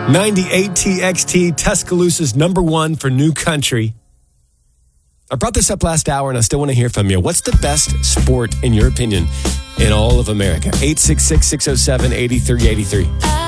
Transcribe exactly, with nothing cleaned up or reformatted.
ninety-eight T X T, Tuscaloosa's number one for new country. I brought this up last hour, and I still want to hear from you. What's the best sport, in your opinion, in all of America? eight six six, six oh seven, eight three eight three.